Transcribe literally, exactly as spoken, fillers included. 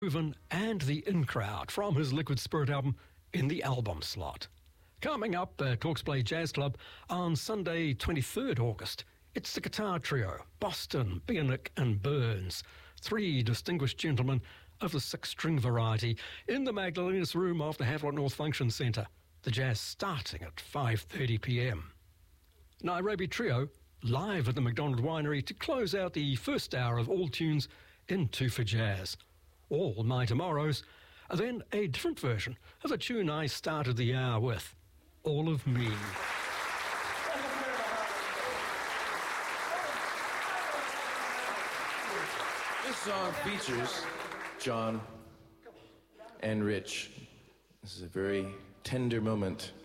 Proven and the In Crowd from his Liquid Spirit album in the album slot. Coming up at Hawke's Bay Jazz Club on Sunday, twenty-third August, it's the guitar trio, Boston, Bionic and Burns, three distinguished gentlemen of the six-string variety in the Magdalena's Room of the Havelock North Function Centre. The jazz starting at five thirty p m. Nairobi Trio, live at the McDonald Winery to close out the first hour of All Tunes in Two for Jazz. All My Tomorrows, and then a different version of the tune I started the hour with, All of Me. This song features John and Rich. This is a very tender moment